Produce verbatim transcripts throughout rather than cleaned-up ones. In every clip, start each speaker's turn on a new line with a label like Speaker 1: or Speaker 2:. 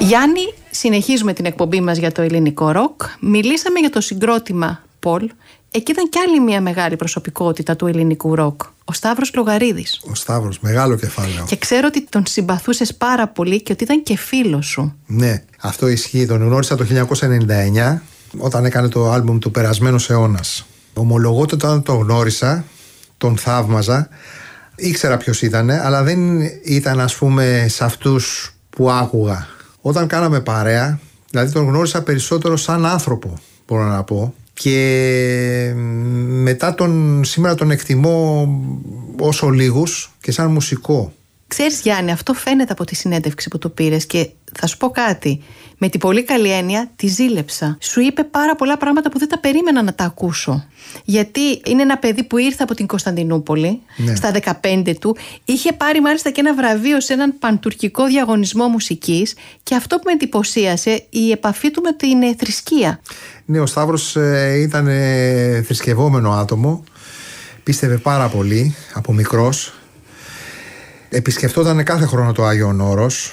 Speaker 1: Γιάννη, συνεχίζουμε την εκπομπή μας για το ελληνικό ροκ. Μιλήσαμε για το συγκρότημα Πολ. Εκεί ήταν κι άλλη μια μεγάλη προσωπικότητα του ελληνικού ροκ, ο Σταύρος Λογαρίδης.
Speaker 2: Ο Σταύρος, μεγάλο κεφάλαιο.
Speaker 1: Και ξέρω ότι τον συμπαθούσες πάρα πολύ και ότι ήταν και φίλος σου.
Speaker 2: Ναι, αυτό ισχύει. Τον γνώρισα το χίλια εννιακόσια ενενήντα εννιά, όταν έκανε το άλμπουμ του Περασμένος Αιώνας. Ομολογώ ότι όταν τον γνώρισα, τον θαύμαζα. Ήξερα ποιος ήταν, αλλά δεν ήταν, ας πούμε, σε αυτούς που άκουγα. Όταν κάναμε παρέα, δηλαδή τον γνώρισα περισσότερο σαν άνθρωπο, μπορώ να πω. Και μετά τον, σήμερα τον εκτιμώ όσο λίγους και σαν μουσικό.
Speaker 1: Ξέρεις, Γιάννη, αυτό φαίνεται από τη συνέντευξη που του πήρες και θα σου πω κάτι. Με την πολύ καλή έννοια τη ζήλεψα. Σου είπε πάρα πολλά πράγματα που δεν τα περίμενα να τα ακούσω. Γιατί είναι ένα παιδί που ήρθε από την Κωνσταντινούπολη, ναι, στα δεκαπέντε του. Είχε πάρει μάλιστα και ένα βραβείο σε έναν παντουρκικό διαγωνισμό μουσικής. Και αυτό που με εντυπωσίασε, η επαφή του με την θρησκεία.
Speaker 2: Ναι, ο Σταύρος ε, ήταν ε, θρησκευόμενο άτομο. Πίστευε πάρα πολύ από μικρός. Επισκεφτόταν κάθε χρόνο το Άγιον Όρος.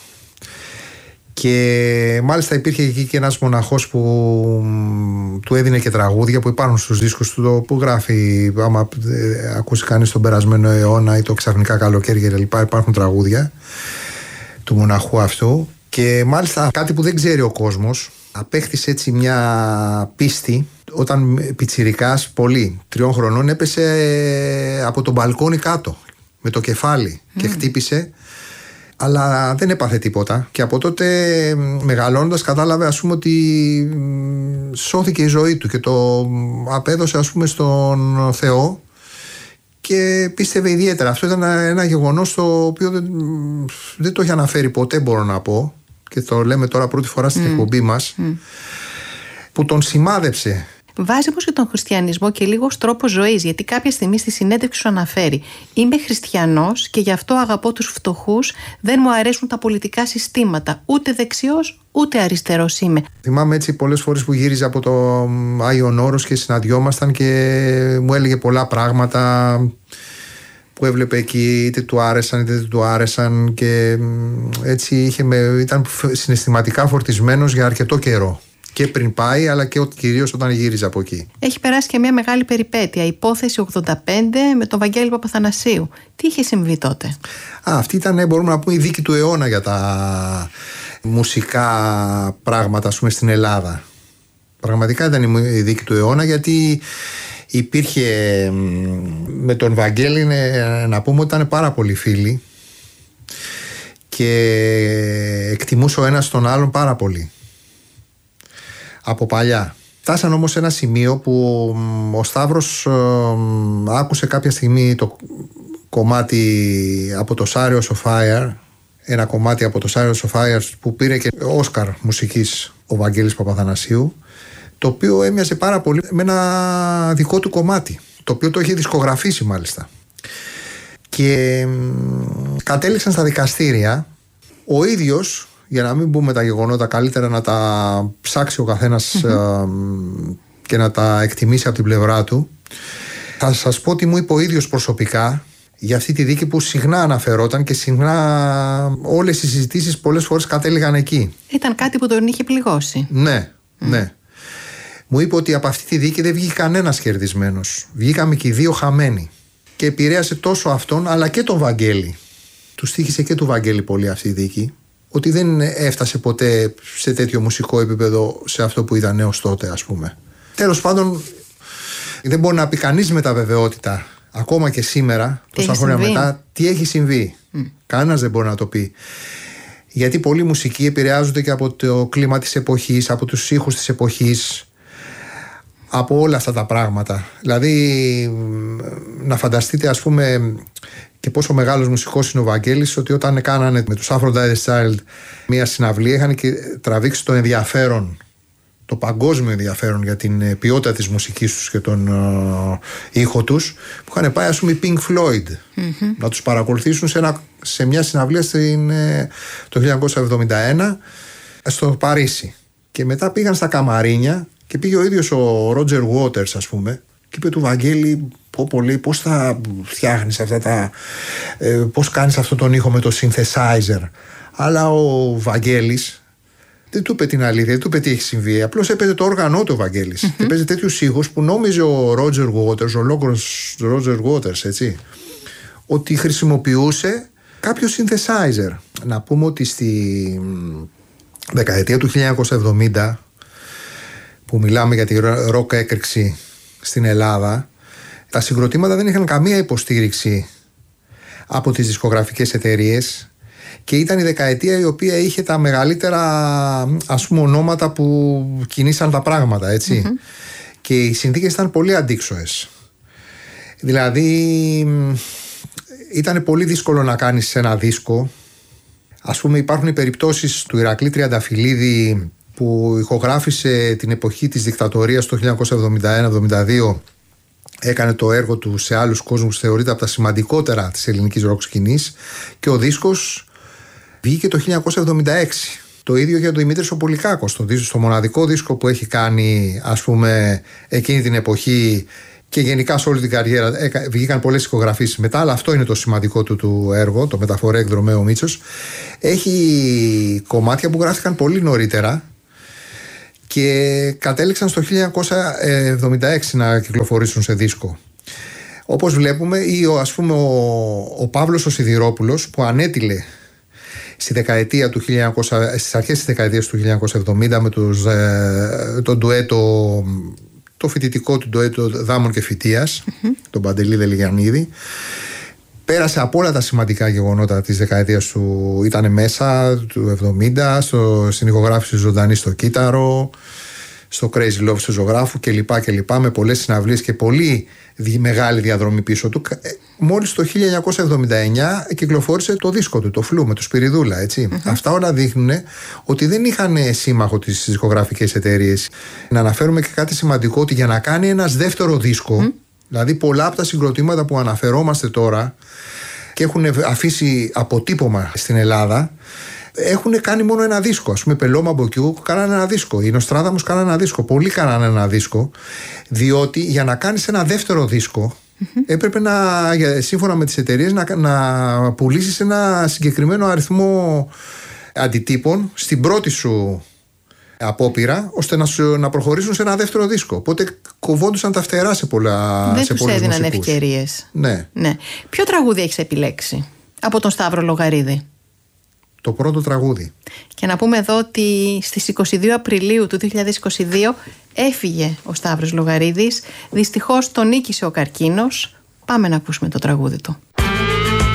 Speaker 2: Και μάλιστα υπήρχε εκεί και ένας μοναχός που του έδινε και τραγούδια που υπάρχουν στους δίσκους του, που γράφει, άμα ε, ακούσει κανείς τον Περασμένο Αιώνα ή το Ξαφνικά Καλοκαίρια κλπ, υπάρχουν τραγούδια του μοναχού αυτού. Και μάλιστα κάτι που δεν ξέρει ο κόσμος, απέκτησε έτσι μια πίστη όταν πιτσιρικάς, πολύ, τριών χρονών, έπεσε από τον μπαλκόνι κάτω με το κεφάλι mm. και χτύπησε, αλλά δεν έπαθε τίποτα. Και από τότε, μεγαλώνοντας, κατάλαβε, ας πούμε, ότι σώθηκε η ζωή του και το απέδωσε, ας πούμε, στον Θεό και πίστευε ιδιαίτερα. Αυτό ήταν ένα γεγονός το οποίο δεν, δεν το είχε αναφέρει ποτέ, μπορώ να πω, και το λέμε τώρα πρώτη φορά στην mm. εκπομπή μας, mm. που τον σημάδεψε.
Speaker 1: Βάζει όμως και τον χριστιανισμό και λίγο ως τρόπο ζωής, γιατί κάποια στιγμή στη συνέντευξη σου αναφέρει: είμαι χριστιανός και γι' αυτό αγαπώ τους φτωχούς, δεν μου αρέσουν τα πολιτικά συστήματα, ούτε δεξιός ούτε αριστερός είμαι.
Speaker 2: Θυμάμαι έτσι πολλές φορές που γύριζε από το Άγιον Όρος και συναντιόμασταν και μου έλεγε πολλά πράγματα που έβλεπε εκεί, είτε του άρεσαν είτε δεν του άρεσαν, και έτσι είχε με, ήταν συναισθηματικά φορτισμένος για αρκετό καιρό. Και πριν πάει, αλλά και κυρίως όταν γύριζε από εκεί.
Speaker 1: Έχει περάσει και μια μεγάλη περιπέτεια, υπόθεση ογδόντα πέντε με τον Βαγγέλη Παπαθανασίου. Τι είχε συμβεί τότε?
Speaker 2: Α, αυτή ήταν, μπορούμε να πούμε, η δίκη του αιώνα για τα μουσικά πράγματα, ας πούμε, στην Ελλάδα. Πραγματικά ήταν η δίκη του αιώνα, γιατί υπήρχε με τον Βαγγέλη, να πούμε ότι ήταν πάρα πολλοί φίλοι και εκτιμούσε ο ένας τον άλλον πάρα πολύ από παλιά. Φτάσαν όμως σε ένα σημείο που ο Σταύρος ε, άκουσε κάποια στιγμή το κομμάτι από το Chariots of Fire, ένα κομμάτι από το Chariots of Fire που πήρε και Όσκαρ μουσικής ο Βαγγέλης Παπαθανασίου, το οποίο έμοιαζε πάρα πολύ με ένα δικό του κομμάτι, το οποίο το είχε δισκογραφήσει μάλιστα. Και ε, κατέληξαν στα δικαστήρια. Ο ίδιος, για να μην πούμε τα γεγονότα, καλύτερα να τα ψάξει ο καθένας mm-hmm. και να τα εκτιμήσει από την πλευρά του. Θα σας πω τι μου είπε ο ίδιος προσωπικά για αυτή τη δίκη που συχνά αναφερόταν και συχνά όλες οι συζητήσεις πολλές φορές κατέληγαν εκεί.
Speaker 1: Ήταν κάτι που τον είχε πληγώσει.
Speaker 2: Ναι, mm. ναι. Μου είπε ότι από αυτή τη δίκη δεν βγήκε κανένας κερδισμένος. Βγήκαμε και οι δύο χαμένοι. Και επηρέασε τόσο αυτόν αλλά και τον Βαγγέλη. Του στοίχησε και του Βαγγέλη πολύ αυτή η δίκη, ότι δεν έφτασε ποτέ σε τέτοιο μουσικό επίπεδο, σε αυτό που ήταν έως τότε, ας πούμε. Τέλος πάντων, δεν μπορεί να πει κανείς με τα βεβαιότητα, ακόμα και σήμερα, τόσα χρόνια μετά, τι έχει συμβεί. Mm. Κανένας δεν μπορεί να το πει. Γιατί πολλοί μουσικοί επηρεάζονται και από το κλίμα της εποχής, από τους ήχους της εποχής, από όλα αυτά τα πράγματα. Δηλαδή, να φανταστείτε, ας πούμε, και πόσο μεγάλος μουσικός είναι ο Βαγγέλης, ότι όταν κάνανε με τους Aphrodite Child μια συναυλία, είχαν και τραβήξει το ενδιαφέρον, το παγκόσμιο ενδιαφέρον για την ποιότητα της μουσικής τους και τον uh, ήχο τους, που είχαν πάει, ας πούμε, οι Pink Floyd mm-hmm. να τους παρακολουθήσουν σε, ένα, σε μια συναυλία στην, το χίλια εννιακόσια εβδομήντα ένα στο Παρίσι. Και μετά πήγαν στα καμαρίνια και πήγε ο ίδιος ο Roger Waters, ας πούμε, και είπε του Βαγγέλη: πω πολύ, πώς θα φτιάχνεις αυτά τα, ε, πώς κάνεις αυτόν τον ήχο με το synthesizer. Αλλά ο Βαγγέλης Δεν του είπε την αλήθεια, δεν του είπε τι έχει συμβεί. Απλώς έπαιζε το όργανό του ο Βαγγέλης. Mm-hmm. Και έπαιζε τέτοιους ήχους που νόμιζε ο Ρότζερ Waters, ο λόγος Ρότζερ Waters, έτσι, ότι χρησιμοποιούσε κάποιο synthesizer. Να πούμε ότι στη δεκαετία του χίλια εννιακόσια εβδομήντα, που μιλάμε για τη ροκ έκρηξη στην Ελλάδα, τα συγκροτήματα δεν είχαν καμία υποστήριξη από τις δισκογραφικές εταιρείες και ήταν η δεκαετία η οποία είχε τα μεγαλύτερα, ας πούμε, ονόματα που κινήσαν τα πράγματα, έτσι. Mm-hmm. Και οι συνθήκες ήταν πολύ αντίξωες. Δηλαδή ήταν πολύ δύσκολο να κάνεις ένα δίσκο. Ας πούμε, υπάρχουν οι περιπτώσεις του Ηρακλή Τριανταφυλλίδη που ηχογράφησε την εποχή της δικτατορίας το χίλια εννιακόσια εβδομήντα ένα εβδομήντα δύο. Έκανε το έργο του σε άλλους κόσμους, θεωρείται από τα σημαντικότερα της ελληνικής ροκ σκηνής, και ο δίσκος βγήκε το χίλια εννιακόσια εβδομήντα έξι. Το ίδιο για τον Δημήτρη ο Πολυκάκος, το, στο μοναδικό δίσκο που έχει κάνει, ας πούμε, εκείνη την εποχή και γενικά σε όλη την καριέρα. Βγήκαν πολλές ηχογραφήσεις μετά, αλλά αυτό είναι το σημαντικό του, του έργο, το Μεταφορέ Εκδρομέο Μίτσος. Έχει κομμάτια που γράφτηκαν πολύ νωρίτερα και κατέληξαν στο χίλια εννιακόσια εβδομήντα έξι να κυκλοφορήσουν σε δίσκο. Όπως βλέπουμε, ή ο, ας πούμε, ο, ο Παύλος ο Σιδηρόπουλος, που ανέτειλε στη δεκαετία του χίλια εννιακόσια, στις αρχές της δεκαετίας του χίλια εννιακόσια εβδομήντα με τους, ε, το ντουέτο, το φοιτητικό του ντουέτο Δάμων και Φυτίας, mm-hmm. τον Παντελή Δελιγιαννίδη. Πέρασε από όλα τα σημαντικά γεγονότα της δεκαετίας του, ήταν μέσα του εβδομήντα, στο, στην ηχογράφηση ζωντανή στο Κύτταρο, στο Crazy Love του ζωγράφου κλπ, κλπ, με πολλές συναυλίες και πολύ μεγάλη διαδρομή πίσω του. Μόλις το χίλια εννιακόσια εβδομήντα εννιά κυκλοφόρησε το δίσκο του, το Φλου, με το Σπυριδούλα, έτσι. Mm-hmm. Αυτά όλα δείχνουν ότι δεν είχαν σύμμαχο τις δισκογραφικές εταιρείες. Να αναφέρουμε και κάτι σημαντικό, ότι για να κάνει ένας δεύτερο δίσκο, mm. δηλαδή πολλά από τα συγκροτήματα που αναφερόμαστε τώρα και έχουν αφήσει αποτύπωμα στην Ελλάδα, έχουν κάνει μόνο ένα δίσκο. Ας πούμε, Πελώμα Μποκιού κάνανε ένα δίσκο. Οι Νοστράδαμος κάνανε ένα δίσκο. Πολλοί κάνανε ένα δίσκο. Διότι για να κάνεις ένα δεύτερο δίσκο, mm-hmm. έπρεπε να, σύμφωνα με τις εταιρείες, να, να πουλήσεις ένα συγκεκριμένο αριθμό αντιτύπων στην πρώτη σου απόπειρα, ώστε να, σου, να προχωρήσουν σε ένα δεύτερο δίσκο. Οπότε κοβόντουσαν τα φτερά σε πολλά. Δεν
Speaker 1: σε τους έδιναν ευκαιρίες.
Speaker 2: Ναι.
Speaker 1: ναι. Ποιο τραγούδι έχεις επιλέξει από τον Σταύρο Λογαρίδη?
Speaker 2: Το πρώτο τραγούδι.
Speaker 1: Και να πούμε εδώ ότι στις είκοσι δύο Απριλίου του δύο χιλιάδες είκοσι δύο έφυγε ο Σταύρος Λογαρίδης. Δυστυχώς τον νίκησε ο καρκίνος. Πάμε να ακούσουμε το τραγούδι του.